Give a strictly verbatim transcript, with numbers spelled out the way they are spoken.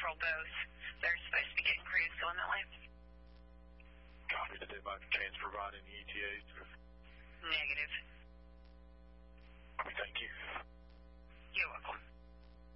patrol both. They're supposed to be getting crews going that way. Copy. Did they by chance provide any E T As? Negative. Thank you. You're welcome.